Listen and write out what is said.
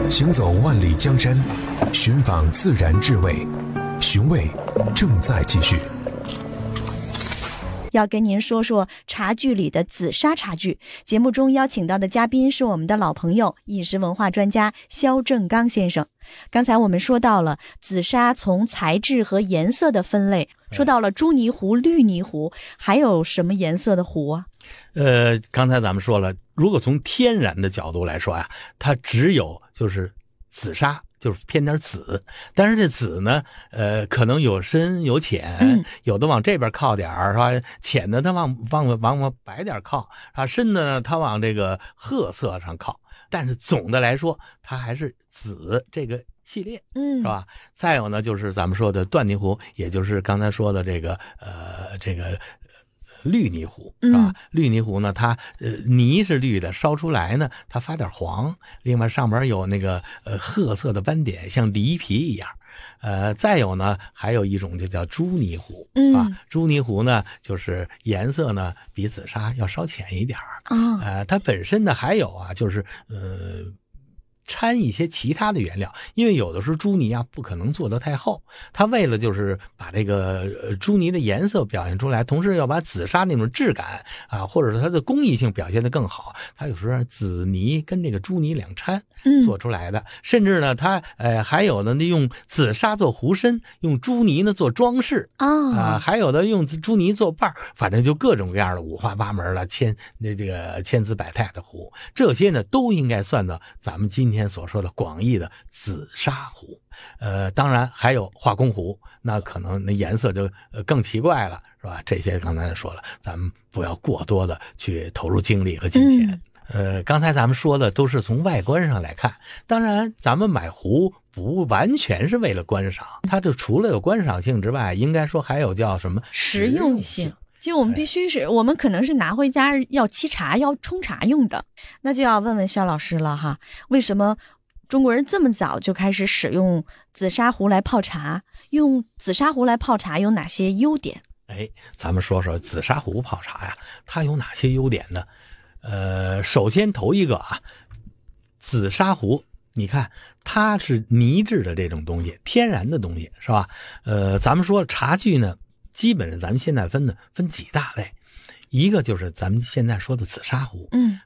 行走万里江山，寻访自然智慧，寻味正在继续。 要跟您说说茶具里的紫砂茶具。节目中邀请到的嘉宾是我们的老朋友，饮食文化专家肖正刚先生。刚才我们说到了紫砂从材质和颜色的分类，说到了朱泥壶、绿泥壶，还有什么颜色的壶啊？ 刚才咱们说了，如果从天然的角度来说呀，它只有就是紫砂，就是偏点紫，但是这紫呢，可能有深有浅，有的往这边靠点儿，是吧？浅的它往白点靠，啊，深的呢它往这个褐色上靠。但是总的来说，它还是紫这个系列，是吧？再有呢，就是咱们说的缎泥壶，也就是刚才说的这个绿泥壶，是吧？绿泥壶呢，它泥是绿的，烧出来呢，它发点黄，另外上边有那个褐色的斑点，像梨皮一样。再有呢，还有一种就叫朱泥壶，啊，朱泥壶呢，就是颜色呢比紫砂要稍浅一点它本身呢还有啊，就是掺一些其他的原料，因为有的时候朱泥啊不可能做得太厚，它为了就是把这个朱泥的颜色表现出来，同时要把紫砂那种质感啊，或者是它的工艺性表现得更好，它有时候紫泥跟这个朱泥两掺做出来的，甚至呢它还有的用紫砂做壶身，用朱泥呢做装饰还有的用朱泥做瓣，反正就各种各样的五花八门了，这个千姿百态的壶，这些呢都应该算到咱们今天所说的广义的紫砂壶。当然还有化工壶，那可能那颜色就更奇怪了，是吧？这些刚才说了，咱们不要过多的去投入精力和金钱。刚才咱们说的都是从外观上来看，当然咱们买壶不完全是为了观赏，它就除了有观赏性之外，应该说还有叫什么实用性。就我们必须是，我们可能是拿回家要沏茶、要冲茶用的，那就要问问肖老师了哈，为什么中国人这么早就开始使用紫砂壶来泡茶？用紫砂壶来泡茶有哪些优点？ 咱们说说紫砂壶泡茶呀，它有哪些优点呢？首先头一个啊，紫砂壶你看它是泥质的这种东西，天然的东西，是吧？咱们说茶具呢，基本上咱们现在分几大类，一个就是咱们现在说的紫砂壶，